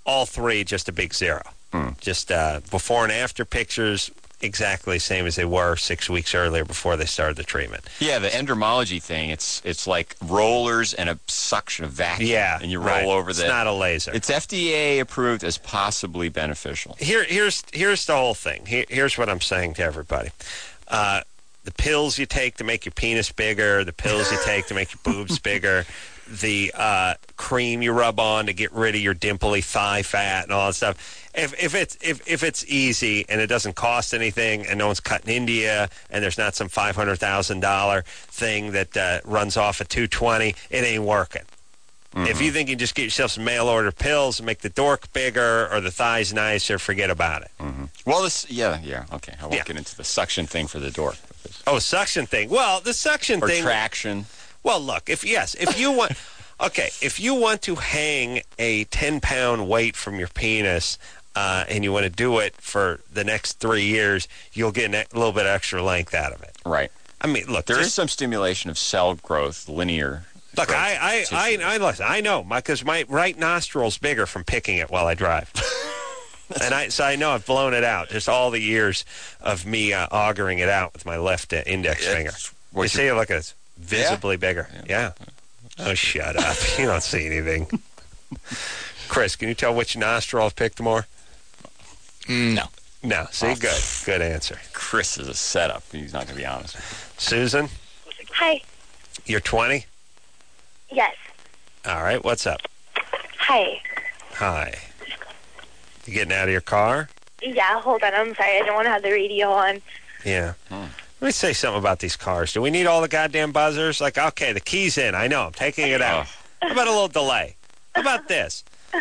all three just a big zero. Just before and after pictures, exactly the same as they were 6 weeks earlier before they started the treatment. Yeah, the endermology thing, it's like rollers and a suction, a vacuum. Yeah, and you roll over It's not a laser. It's FDA approved as possibly beneficial. Here's the whole thing. Here's what I'm saying to everybody. The pills you take to make your penis bigger, the pills you take to make your boobs bigger, the cream you rub on to get rid of your dimply thigh fat and all that stuff. If it's easy and it doesn't cost anything and no one's cutting into you and there's not some $500,000 thing that runs off at $220, it ain't working. Mm-hmm. If you think you can just get yourself some mail order pills and make the dork bigger or the thighs nicer, forget about it. Mm-hmm. Well, okay. I won't get into the suction thing for the dork. Oh, suction thing. Well, the suction or thing. Or traction. Well, look, if you want, okay, if you want to hang a 10-pound weight from your penis and you want to do it for the next 3 years, you'll get a little bit of extra length out of it. Right. I mean, look, there is some stimulation of cell growth, linear. Look, I listen. I know because my right nostril's bigger from picking it while I drive. So I know I've blown it out. Just all the years of me augering it out with my left index finger. You see it like it's visibly bigger. Yeah. Oh, shut up. You don't see anything. Chris, can you tell which nostril I've picked more? No. No. See, good. Good answer. Chris is a setup. He's not going to be honest. Susan? Hi. You're 20? Yes. All right. What's up? Hi. Hi. You getting out of your car? Yeah, hold on. I'm sorry. I don't want to have the radio on. Yeah. Let me say something about these cars. Do we need all the goddamn buzzers? Like, okay, the key's in. I know. I'm taking it out. How about a little delay? How about this?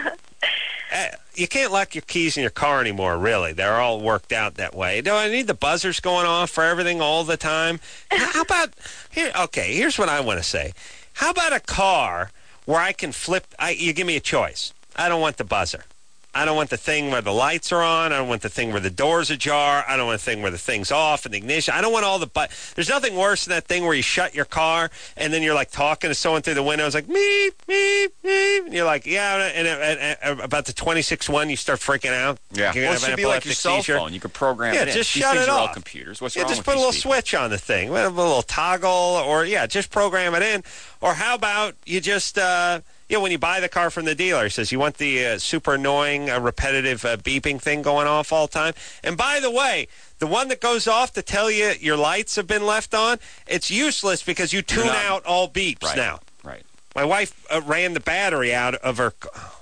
You can't lock your keys in your car anymore, really. They're all worked out that way. Do I need the buzzers going off for everything all the time? How about... here's what I want to say. How about a car where I can flip... you give me a choice. I don't want the buzzer. I don't want the thing where the lights are on. I don't want the thing where the door's ajar. I don't want the thing where the thing's off and the ignition. I don't want all the There's nothing worse than that thing where you shut your car and then you're like talking to someone through the window. It's like, meep, meep, meep. And you're like, yeah. And about the 26th one, you start freaking out. Yeah. Well, it should be like your cell phone. You could program it in. Just These shut things it are off. all computers. What's wrong just with put a little these people? switch on the thing. A little toggle or, just program it in. Or how about you just... when you buy the car from the dealer, he says you want the super annoying, repetitive beeping thing going off all the time. And by the way, the one that goes off to tell you your lights have been left on, it's useless because you tune out all beeps now. Right. My wife ran the battery out of her...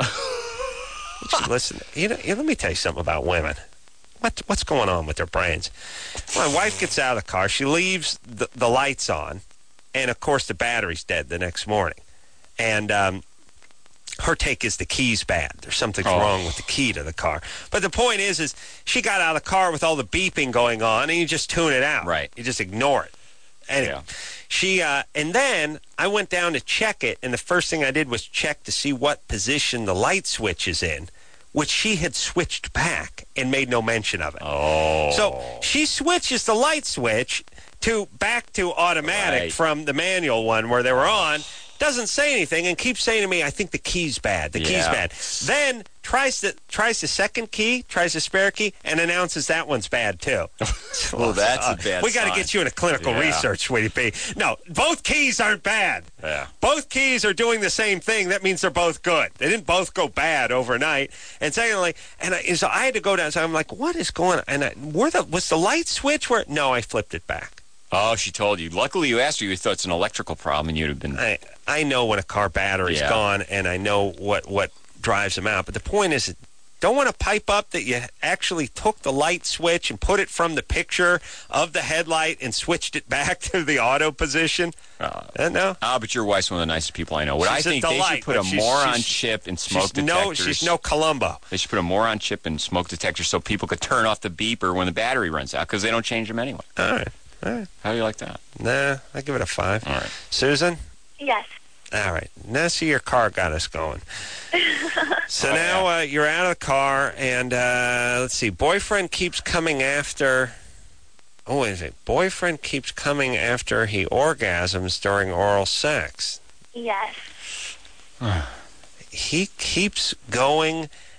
Listen, let me tell you something about women. What's going on with their brains? My wife gets out of the car. She leaves the lights on, and, of course, the battery's dead the next morning. And... her take is the key's bad. There's something wrong with the key to the car. But the point is she got out of the car with all the beeping going on, and you just tune it out. Right. You just ignore it. Anyway, she and then I went down to check it, and the first thing I did was check to see what position the light switch is in, which she had switched back and made no mention of it. Oh. So she switches the light switch back to automatic from the manual one where they were on. Doesn't say anything and keeps saying to me, I think the key's bad. The key's bad. Then tries the second key, tries the spare key, and announces that one's bad, too. Well, that's a bad We got to get you into clinical research, Sweetie P. No, both keys aren't bad. Yeah. Both keys are doing the same thing. That means they're both good. They didn't both go bad overnight. And secondly, so I had to go down. So I'm like, what is going on? And was the light switch where? No, I flipped it back. Oh, she told you. Luckily, you asked her. You thought it's an electrical problem, and you'd have been... I know when a car battery's gone, and I know what drives them out. But the point is, don't want to pipe up that you actually took the light switch and put it from the picture of the headlight and switched it back to the auto position. No. But your wife's one of the nicest people I know. What She's I think a they delight, should put a moron chip in smoke detectors. She's no Columbo. They should put a moron chip in smoke detectors so people could turn off the beeper when the battery runs out because they don't change them anyway. All right. How do you like that? Nah, I give it a 5. All right. Susan? Yes. All right. Now, see, your car got us going. So now you're out of the car, and let's see. Boyfriend keeps coming after... Oh, wait a second. Boyfriend keeps coming after he orgasms during oral sex. Yes. He keeps going